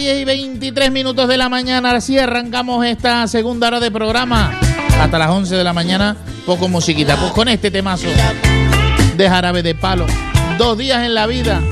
10:23 de la mañana, así arrancamos esta segunda hora de programa hasta las 11 de la mañana, poco musiquita, pues con este temazo de Jarabe de Palo, 2 días en la vida.